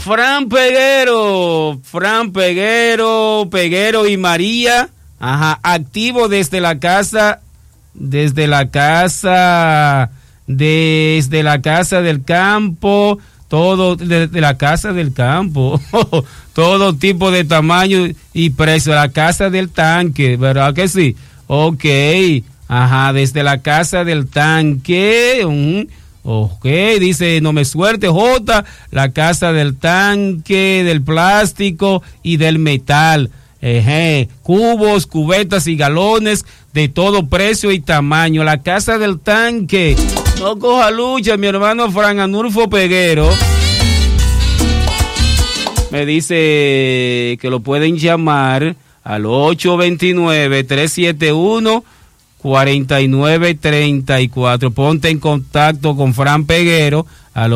Fran Peguero y María, activo desde la casa del campo, todo desde la casa del campo, todo tipo de tamaño y precio, la casa del tanque, ¿verdad que sí? Okay, desde la casa del tanque, dice, no me suelte, J, la casa del tanque, del plástico y del metal. Cubos, cubetas y galones de todo precio y tamaño. La casa del tanque. No coja lucha, mi hermano Fran Anulfo Peguero. Me dice que lo pueden llamar al 829-371-4934. Ponte en contacto con Fran Peguero al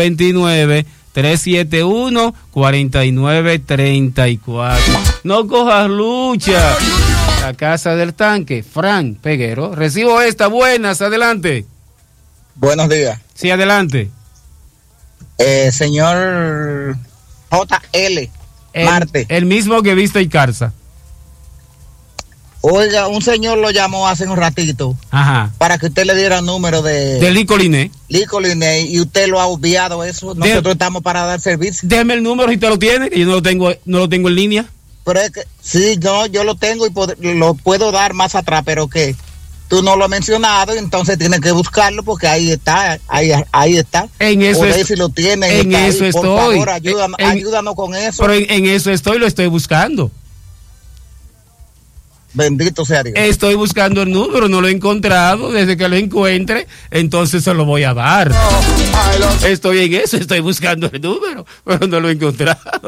829-371-4934. No cojas lucha. La casa del tanque, Fran Peguero. Recibo esta, buenas, adelante. Buenos días. Sí, adelante. Señor JL Marte. El mismo que viste y Carza. Oiga, un señor lo llamó hace un ratito para que usted le diera el número de Licoliné. Y usted lo ha obviado eso. Nosotros estamos para dar servicio. Déjeme el número si usted lo tiene, que yo no lo tengo en línea. Pero es que, sí, yo lo tengo y lo puedo dar más atrás, pero que tú no lo has mencionado, entonces tienes que buscarlo porque ahí está. En eso si lo tienes. En eso ahí, estoy. Por favor, ayúdanos con eso. Pero en eso lo estoy buscando. Bendito sea Dios. Estoy buscando el número, no lo he encontrado. Desde que lo encuentre, entonces se lo voy a dar. Estoy en eso, estoy buscando el número, pero no lo he encontrado.